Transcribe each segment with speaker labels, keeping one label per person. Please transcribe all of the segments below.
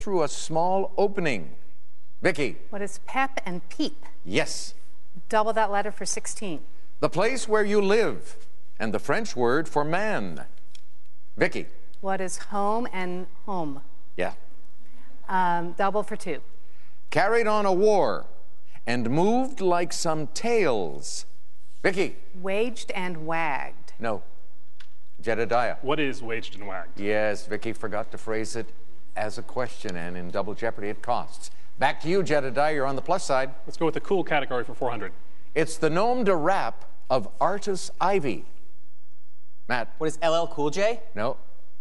Speaker 1: through a small opening. Vicky.
Speaker 2: What is pep and peep?
Speaker 1: Yes.
Speaker 2: Double that letter for 16.
Speaker 1: The place where you live, and the French word for man. Vicky.
Speaker 2: What is home and home?
Speaker 1: Yeah.
Speaker 2: Double for 2.
Speaker 1: Carried on a war and moved like some tails. Vicky.
Speaker 2: Waged and wagged.
Speaker 1: No. Jedediah.
Speaker 3: What is waged and wagged?
Speaker 1: Yes, Vicky forgot to phrase it as a question, and in Double Jeopardy it costs. Back to you, Jedediah. You're on the plus side.
Speaker 3: Let's go with the cool category for 400.
Speaker 1: It's the nom de rap of Artis Ivy. Matt.
Speaker 4: What is LL Cool J?
Speaker 1: No.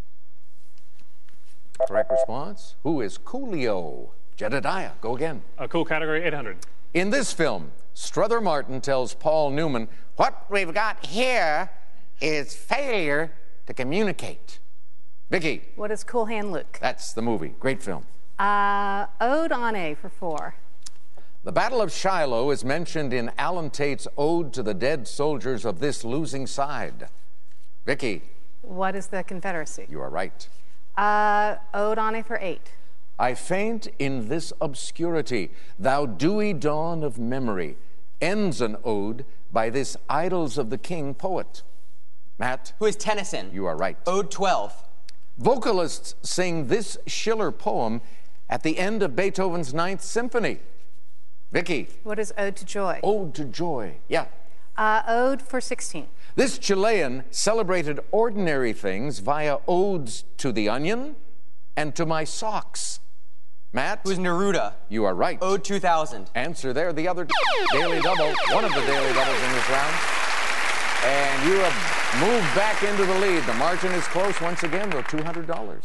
Speaker 1: Correct response. Who is Coolio? Jedediah. Go again.
Speaker 3: A cool category, 800.
Speaker 1: In this film, Strother Martin tells Paul Newman, "What we've got here is failure to communicate." Vicky.
Speaker 2: What is Cool Hand Luke?
Speaker 1: That's the movie. Great film.
Speaker 2: Ode on A for 4.
Speaker 1: The Battle of Shiloh is mentioned in Alan Tate's Ode to the Dead Soldiers of This Losing Side. Vicky.
Speaker 2: What is the Confederacy?
Speaker 1: You are right.
Speaker 2: Ode on A for 8.
Speaker 1: I faint in this obscurity, thou dewy dawn of memory, ends an ode by this Idols of the King poet. Matt.
Speaker 4: Who is Tennyson?
Speaker 1: You are right.
Speaker 4: Ode 12.
Speaker 1: Vocalists sing this Schiller poem at the end of Beethoven's Ninth Symphony. Vicky.
Speaker 2: What is Ode to Joy?
Speaker 1: Ode to Joy. Yeah.
Speaker 2: Ode for 16.
Speaker 1: This Chilean celebrated ordinary things via odes to the onion and to my socks. Matt.
Speaker 4: Who is Neruda?
Speaker 1: You are right.
Speaker 4: Ode 2000.
Speaker 1: Answer there. The other daily double, one of the daily doubles in this round. And you have moved back into the lead. The margin is close once again, though, $200.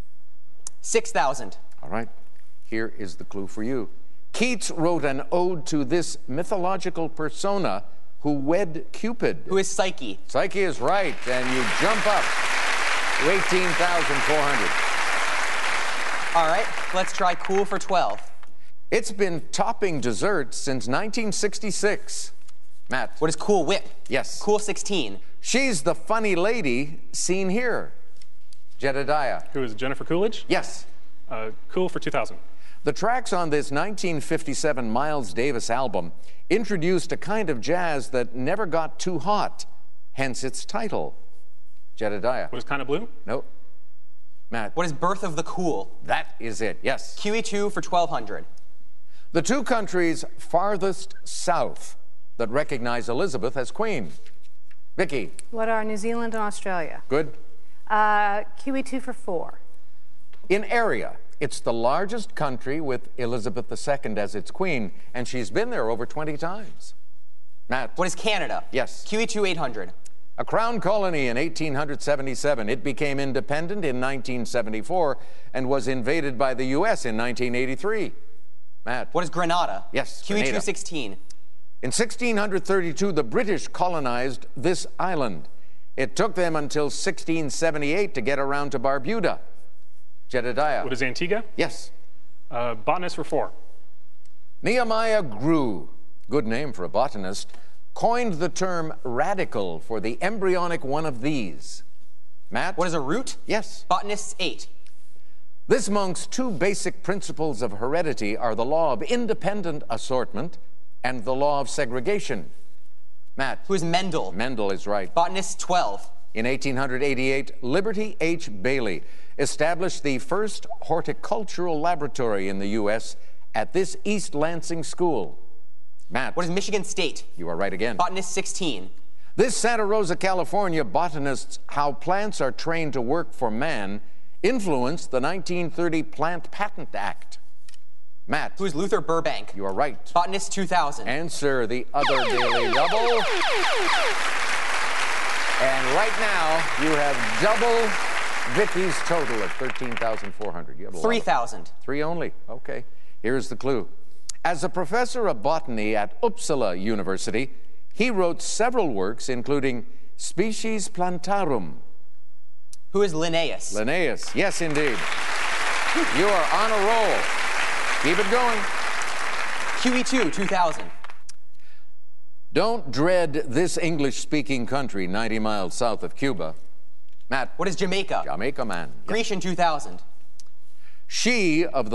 Speaker 4: 6,000.
Speaker 1: All right. Here is the clue for you. Keats wrote an ode to this mythological persona who wed Cupid.
Speaker 4: Who is Psyche?
Speaker 1: Psyche is right, and you jump up to 18,400.
Speaker 4: All right, let's try cool for 12.
Speaker 1: It's been topping desserts since 1966. Matt.
Speaker 4: What is Cool Whip?
Speaker 1: Yes.
Speaker 4: Cool 16.
Speaker 1: She's the funny lady seen here. Jedediah.
Speaker 3: Who is Jennifer Coolidge?
Speaker 1: Yes.
Speaker 3: Cool for 2,000.
Speaker 1: The tracks on this 1957 Miles Davis album introduced a kind of jazz that never got too hot, hence its title. Jedediah.
Speaker 3: What is Kind of Blue?
Speaker 1: Nope. Matt.
Speaker 4: What is Birth of the Cool?
Speaker 1: That is it, yes.
Speaker 4: QE2 for 1,200.
Speaker 1: The two countries farthest south that recognize Elizabeth as queen. Vicky.
Speaker 2: What are New Zealand and Australia?
Speaker 1: Good.
Speaker 2: QE2 for 4.
Speaker 1: In area, it's the largest country with Elizabeth II as its queen, and she's been there over 20 times. Matt.
Speaker 4: What is Canada?
Speaker 1: Yes.
Speaker 4: QE2 800.
Speaker 1: A crown colony in 1877. It became independent in 1974 and was invaded by the U.S. in 1983. Matt.
Speaker 4: What is Grenada?
Speaker 1: Yes.
Speaker 4: QE2
Speaker 1: Grenada.
Speaker 4: 16.
Speaker 1: In 1632, the British colonized this island. It took them until 1678 to get around to Barbuda. Jedediah.
Speaker 3: What is Antigua?
Speaker 1: Yes.
Speaker 3: Botanist for 4.
Speaker 1: Nehemiah Grew, good name for a botanist, coined the term radical for the embryonic one of these. Matt?
Speaker 4: What is a root?
Speaker 1: Yes.
Speaker 4: Botanists 8.
Speaker 1: This monk's two basic principles of heredity are the law of independent assortment and the law of segregation. Matt?
Speaker 4: Who is Mendel?
Speaker 1: Mendel is right.
Speaker 4: Botanists 12.
Speaker 1: In 1888, Liberty H. Bailey established the first horticultural laboratory in the U.S. at this East Lansing school. Matt?
Speaker 4: What is Michigan State?
Speaker 1: You are right again.
Speaker 4: Botanist 16.
Speaker 1: This Santa Rosa, California botanist's How Plants Are Trained to Work for Man influenced the 1930 Plant Patent Act. Matt?
Speaker 4: Who is Luther Burbank?
Speaker 1: You are right.
Speaker 4: Botanist 2000.
Speaker 1: Answer the other daily double. And right now, you have double Vicky's total at 13,400. You have
Speaker 4: 3,000.
Speaker 1: 3 only. Okay. Here's the clue. As a professor of botany at Uppsala University, he wrote several works, including Species Plantarum.
Speaker 4: Who is Linnaeus?
Speaker 1: Linnaeus. Yes, indeed. You are on a roll. Keep it going.
Speaker 4: QE2 2000.
Speaker 1: Don't dread this English-speaking country 90 miles south of Cuba. Matt?
Speaker 4: What is Jamaica?
Speaker 1: Jamaica, man.
Speaker 4: Grecian 2000.
Speaker 1: She of the